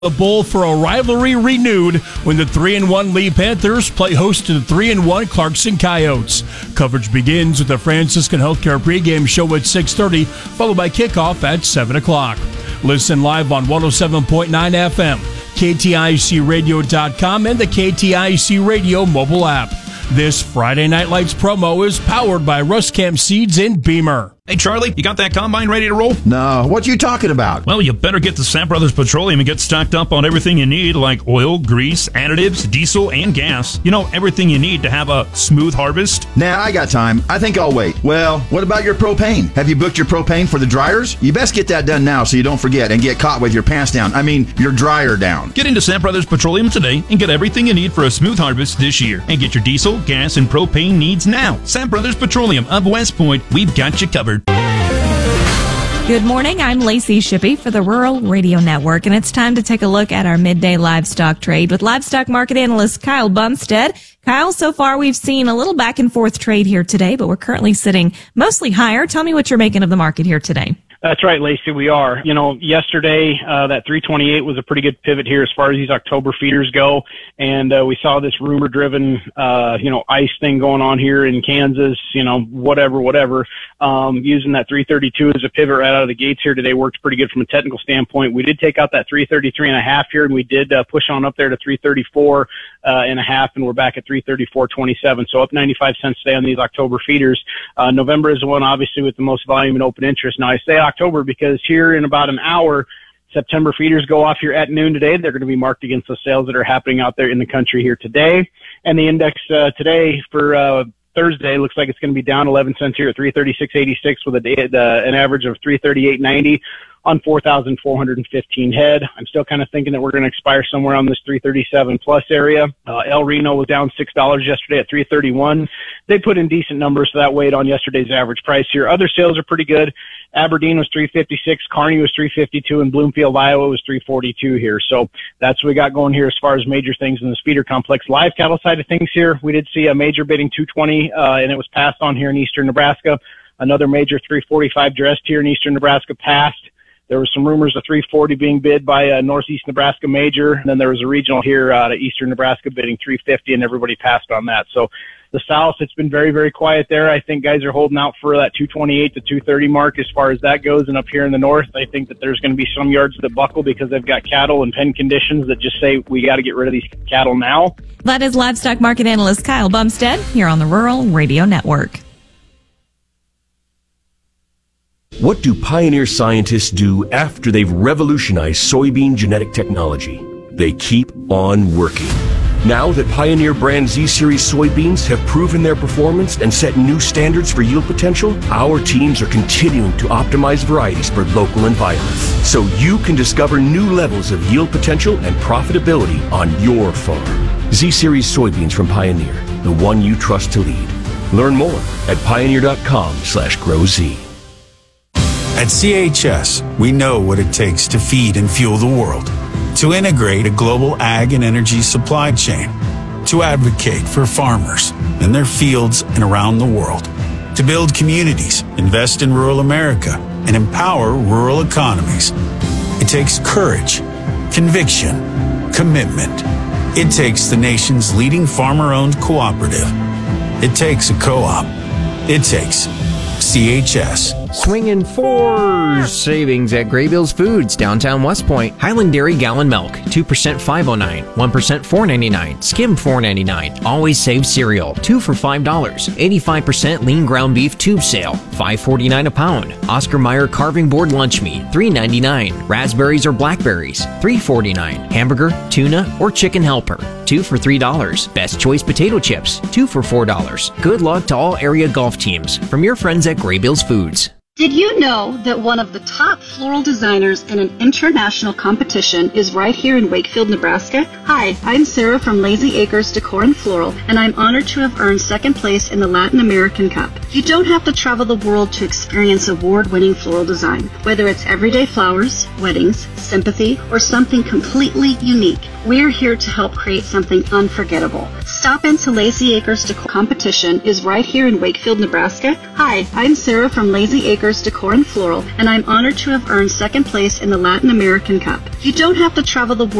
The bowl for a rivalry renewed when the 3-1 Lee Panthers play host to the 3-1 Clarkson Coyotes. Coverage begins with the Franciscan Healthcare pregame show at 6:30, followed by kickoff at 7 o'clock. Listen live on 107.9 FM, KTICradio.com, and the KTIC Radio mobile app. This Friday Night Lights promo is powered by Ruscamp Seeds in Beamer. Hey, Charlie, you got that combine ready to roll? No, what you talking about? Well, you better get to Sam Brothers Petroleum and get stocked up on everything you need, like oil, grease, additives, diesel, and gas. You know, everything you need to have a smooth harvest. Nah, I got time. I think I'll wait. Well, what about your propane? Have you booked your propane for the dryers? You best get that done now so you don't forget and get caught with your pants down. I mean, your dryer down. Get into Sam Brothers Petroleum today and get everything you need for a smooth harvest this year. And get your diesel, gas, and propane needs now. Sam Brothers Petroleum of West Point, we've got you covered. Good morning, I'm Lacey Shippey for the Rural Radio Network, and it's time to take a look at our midday livestock trade with livestock market analyst Kyle Bumstead. Kyle, so far we've seen a little back and forth trade here today, but we're currently sitting mostly higher. Tell me what you're making of the market here today. That's right, Lacey, we are. You know, yesterday, that 328 was a pretty good pivot here as far as these October feeders go. And, we saw this rumor driven, ice thing going on here in Kansas, whatever. Using that 332 as a pivot right out of the gates here today worked pretty good from a technical standpoint. We did take out that 333.5 here, and we did, push on up there to 334, and a half, and we're back at 334.27. So up 95 cents today on these October feeders. November is the one obviously with the most volume and open interest. Now I say October because here in about an hour, September feeders go off here at noon today. They're going to be marked against the sales that are happening out there in the country here today. And the index today for Thursday looks like it's going to be down 11 cents here at 336.86 with an average of 338.90 on 4,415 head. I'm still kind of thinking that we're going to expire somewhere on this 337 plus area. El Reno was down $6 yesterday at 331. They put in decent numbers, so that weighed on yesterday's average price here. Other sales are pretty good. Aberdeen was 356, Kearney was 352, and Bloomfield, Iowa was 342 here. So that's what we got going here as far as major things in the feeder complex. Live cattle side of things here, we did see a major bidding 220, and it was passed on here in eastern Nebraska. Another major 345 dressed here in eastern Nebraska passed. There was some rumors of 340 being bid by a Northeast Nebraska major, and then there was a regional here out of eastern Nebraska bidding 350, and everybody passed on that. So the South, it's been very, very quiet there. I think guys are holding out for that 228 to 230 mark as far as that goes. And up here in the North, I think that there's going to be some yards that buckle because they've got cattle and pen conditions that just say we got to get rid of these cattle now. That is livestock market analyst Kyle Bumstead here on the Rural Radio Network. What do Pioneer scientists do after they've revolutionized soybean genetic technology? They keep on working. Now that Pioneer brand Z-Series soybeans have proven their performance and set new standards for yield potential, our teams are continuing to optimize varieties for local environments, so you can discover new levels of yield potential and profitability on your farm. Z-Series soybeans from Pioneer, the one you trust to lead. Learn more at pioneer.com/growz. At CHS, we know what it takes to feed and fuel the world, to integrate a global ag and energy supply chain, to advocate for farmers in their fields and around the world, to build communities, invest in rural America, and empower rural economies. It takes courage, conviction, commitment. It takes the nation's leading farmer-owned cooperative. It takes a co-op. It takes CHS. Swinging for savings at Graybills Foods, downtown West Point. Highland Dairy gallon milk, 2% $5.09, 1% $4.99, skim $4.99. Always Save cereal, 2 for $5. 85% lean ground beef tube sale, $5.49 a pound. Oscar Mayer carving board lunch meat, $3.99. Raspberries or blackberries, $3.49. Hamburger, tuna, or chicken helper, 2 for $3. Best Choice potato chips, 2 for $4. Good luck to all area golf teams from your friends at Graybills Foods. Did you know that one of the top floral designers in an international competition is right here in Wakefield, Nebraska? Hi, I'm Sarah from Lazy Acres Decor and Floral, and I'm honored to have earned second place in the Latin American Cup. You don't have to travel the world to experience award-winning floral design. Whether it's everyday flowers, weddings, sympathy, or something completely unique, we're here to help create something unforgettable. Stop into Lazy Acres Decor. Competition is right here in Wakefield, Nebraska. Hi, I'm Sarah from Lazy Acres Decor and Floral, and I'm honored to have earned second place in the Latin American Cup. You don't have to travel the world